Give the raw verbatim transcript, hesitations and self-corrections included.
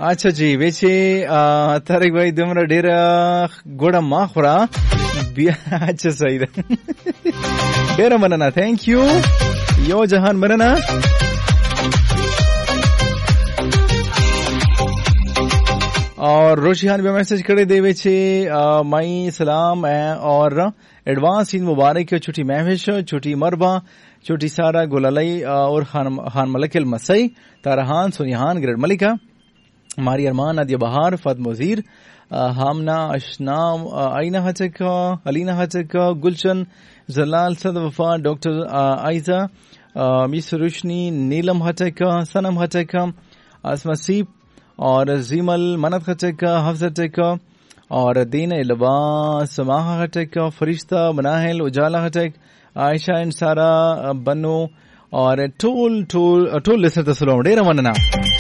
अच्छा जी वेचे तारिक भाई दुमरा डेरा गोड़ा माखरा अच्छा सही डेरा मनना थैंक यू यो जहान मनना और रोशिहान भी मैसेज करे दे वेचे माई सलाम और एडवांस ईद मुबारक छुट्टी महविश छुट्टी मरबा छुट्टी सारा गुलालई और खान खान मलकिल मसई तारहान सुनिहान ग्रेड मलिका मारी अरमान अदिया बहार फत मुजीर हामना अशनाम आईना हचक अलीना हचक गुलशन जलाल सद वफा डॉक्टर आयजा मिस रुशनी नीलम हचक सनम हचक असमा सीप और जीमल मनत हचक हफ्स हचक और दीन इलवा समाह हचक फरिश्ता मनाहिल उजाला हचक आयशा एंड सारा बनो और टोल टोल टोल लिसनर तसलो डेरा मनना